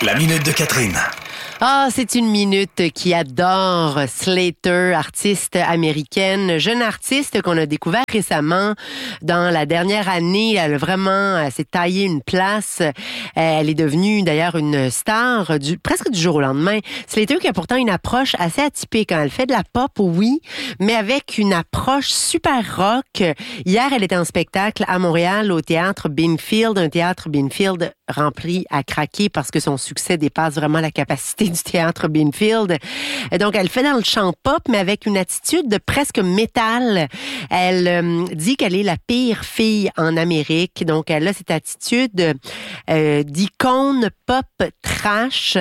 La minute de Catherine. Ah, c'est une minute qui adore Slater, artiste américaine, jeune artiste qu'on a découvert récemment dans la dernière année. Elle s'est taillée une place. Elle est devenue d'ailleurs une star presque du jour au lendemain. Slater qui a pourtant une approche assez atypique. Elle fait de la pop, oui, mais avec une approche super rock. Hier, elle était en spectacle à Montréal au théâtre Binfield, un théâtre Binfield rempli à craquer parce que son succès dépasse vraiment la capacité du théâtre Binfield. Donc, elle fait dans le chant pop, mais avec une attitude de presque métal. Elle dit qu'elle est la pire fille en Amérique. Donc, elle a cette attitude d'icône pop trash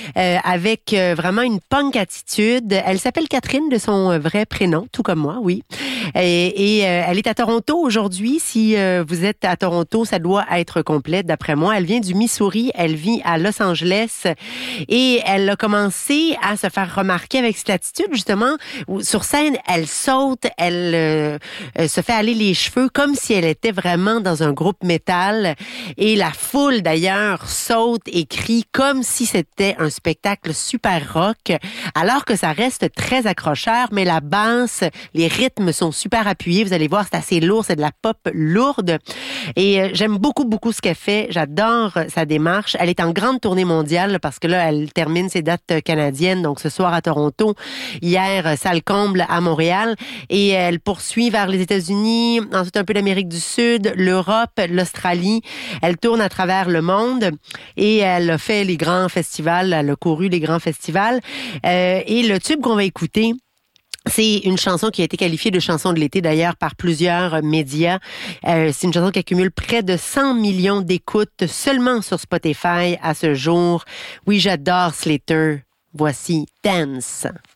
avec vraiment une punk attitude. Elle s'appelle Catherine de son vrai prénom, tout comme moi, oui. Et elle est à Toronto aujourd'hui. Si vous êtes à Toronto, ça doit être complet, d'après moi. Elle vient du Missouri. Elle vit à Los Angeles. Et elle a commencé à se faire remarquer avec cette attitude, justement, où sur scène, elle saute, elle se fait aller les cheveux comme si elle était vraiment dans un groupe métal. Et la foule, d'ailleurs, saute et crie comme si c'était un spectacle super rock, alors que ça reste très accrocheur, mais la basse, les rythmes sont super appuyés. Vous allez voir, c'est assez lourd, c'est de la pop lourde. Et j'aime beaucoup, beaucoup ce qu'elle fait. J'adore sa démarche. Elle est en grande tournée mondiale parce que là, elle termine ses dates canadiennes, donc ce soir à Toronto, hier, salle comble à Montréal, et elle poursuit vers les États-Unis, ensuite un peu l'Amérique du Sud, l'Europe, l'Australie. Elle tourne à travers le monde et elle a fait les grands festivals, elle a couru les grands festivals. Et le tube qu'on va écouter, c'est une chanson qui a été qualifiée de chanson de l'été d'ailleurs par plusieurs médias. C'est une chanson qui accumule près de 100 millions d'écoutes seulement sur Spotify à ce jour. Oui, j'adore Slater. Voici Dance.